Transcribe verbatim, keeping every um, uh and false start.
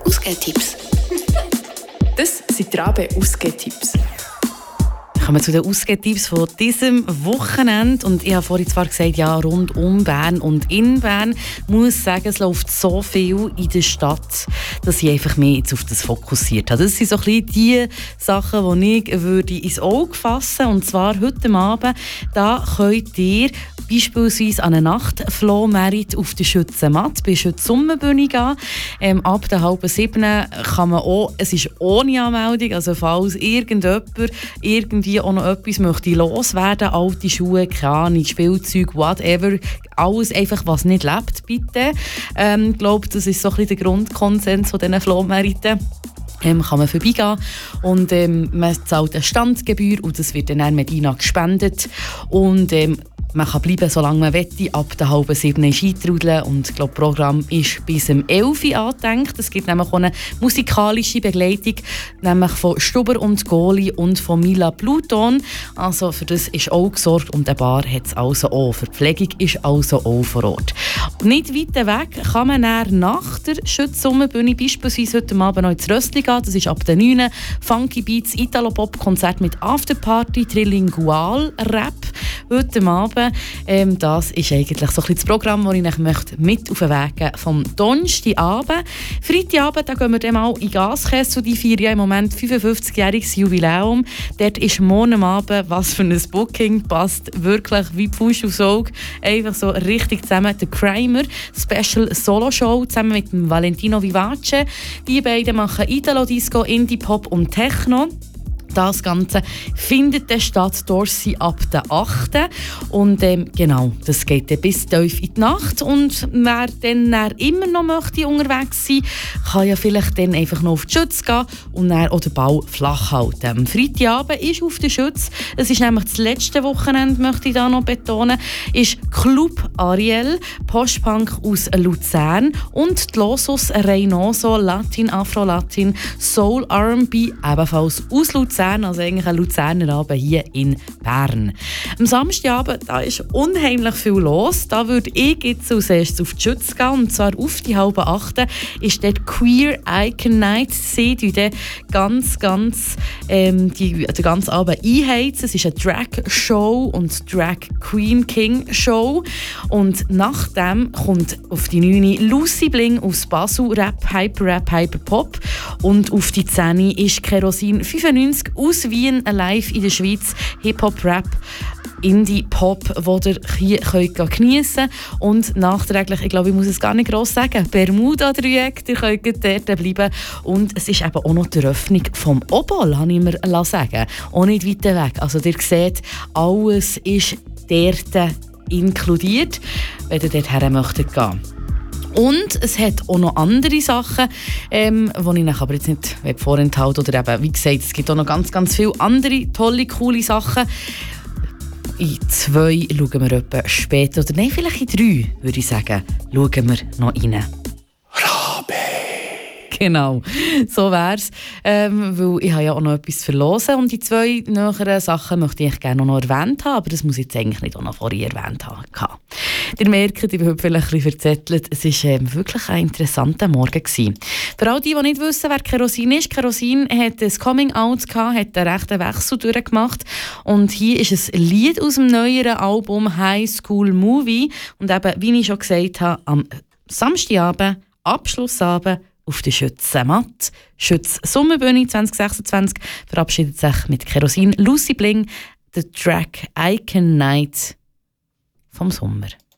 Ausgehtipps. Das sind die Rabe Ausgehtipps. Kommen wir zu den Ausgehtipps von diesem Wochenende. Und ich habe vorhin zwar gesagt, ja, rund um Bern und in Bern. Ich muss sagen, es läuft so viel in der Stadt, dass ich einfach mehr jetzt auf das fokussiert habe. Das sind so ein bisschen die Sachen, die ich würde ins Auge fassen würde. Und zwar heute Abend, da könnt ihr beispielsweise an einer Nacht-Flohmarkt auf der Schützenmatt bei Schütz-Sommerbühne gehen. Ähm, ab der halben sieben kann man auch, es ist ohne Anmeldung, also falls irgendjemand irgendwie auch noch etwas möchte loswerden, alte Schuhe, keine Ahnung, Spielzeug, whatever, alles einfach, was nicht lebt, bitte. Ähm, ich glaube, das ist so ein bisschen der Grundkonsens von diesen Flohmärkten. Ähm, kann man vorbeigehen und ähm, man zahlt eine Standgebühr und das wird dann an Medina gespendet und ähm, man kann bleiben, solange man möchte. Ab der halben sieben ist eintrudeln und ich glaube, das Programm ist bis um elf Uhr angedenkt. Es gibt nämlich auch eine musikalische Begleitung, nämlich von Stuber und Goli und von Mila Pluton. Also für das ist auch gesorgt und eine Bar hat es also auch. Verpflegung ist also auch vor Ort. Nicht weit weg kann man dann nach der Schütz-Sommerbühne beispielsweise heute Abend noch ins Röstli gehen. Das ist ab der neun Uhr. Funky Beats, Italo-Pop-Konzert mit Afterparty, Trilingual-Rap heute Abend. Ähm, das ist eigentlich so ein bisschen das Programm, das ich euch möchte mit auf den Weg geben vom Donnerstagabend. Freitagabend, da gehen wir dann mal in Gaskessel. Die feiern ja im Moment fünfundfünfzigjähriges Jubiläum. Dort ist morgen Abend, was für ein Booking, passt wirklich wie Pfusch aufs Auge. Einfach so richtig zusammen. Der Kramer Special Solo Show zusammen mit dem Valentino Vivace. Die beiden machen Italo-Disco, Indie-Pop und Techno. Das Ganze findet dann statt Dorsey ab der achten Und ähm, genau, das geht dann bis tief in die Nacht. Und wer dann, dann immer noch möchte unterwegs sein, kann ja vielleicht dann einfach noch auf die Schütz gehen und dann auch den Ball flach halten. Am Freitagabend ist auf der Schütz, es ist nämlich das letzte Wochenende, möchte ich da noch betonen, ist Club Ariel, Postpunk aus Luzern und die Losus Reynoso, Latin, Afro-Latin, Soul R and B, ebenfalls aus Luzern. Also eigentlich ein Luzerner Abend hier in Bern. Am Samstagabend da ist unheimlich viel los. Da würde ich jetzt als erstes auf die Schütz gehen. Und zwar auf die halbe achte ist dort Queer Icon Night. Sie tun dann ganz, ganz ähm, die, den ganzen Abend einheizen. Es ist eine Drag-Show und Drag Queen King Show. Und nachdem kommt auf die neune Lucy Bling aus Basel, Rap, Hyper Rap, Hyper Pop. Und auf die zehn ist Kerosin fünfundneunzig aus Wien, live in der Schweiz, Hip-Hop-Rap, Indie-Pop, den ihr hier geniessen könnt. Und nachträglich, ich glaube, ich muss es gar nicht gross sagen, Bermuda-Dreieck, ihr könnt dort bleiben. Und es ist eben auch noch die Eröffnung vom Obol, habe ich mir sagen. Auch nicht weit weg. Also ihr seht, alles ist dort inkludiert, wenn ihr dorthin möchtet gehen. Und es hat auch noch andere Sachen, ähm, die ich euch aber jetzt nicht vorenthalte. Oder eben, wie gesagt, es gibt auch noch ganz, ganz viele andere tolle, coole Sachen. In zwei schauen wir etwa später, oder nein, vielleicht in drei, würde ich sagen, schauen wir noch rein. Rabe! Genau, so wär's. Ähm, weil ich habe ja auch noch etwas verlosen und die zwei näheren Sachen möchte ich gerne noch erwähnt haben, aber das muss ich jetzt eigentlich nicht auch noch vorher erwähnt haben. Ihr merkt, ich bin heute vielleicht ein bisschen verzettelt. Es war ähm, wirklich ein interessanter Morgen gewesen. Für all die, die nicht wissen, wer Kerosin ist, Kerosin hat ein Coming-out gehabt, hat einen rechten Wechsel durchgemacht und hier ist ein Lied aus dem neueren Album High School Movie und eben, wie ich schon gesagt habe, am Samstagabend, Abschlussabend, auf der Schützenmatt. Schütz Sommerbühne zwanzig sechsundzwanzig verabschiedet sich mit Kerosin Lucy Bling, der Track Icon Night vom Sommer.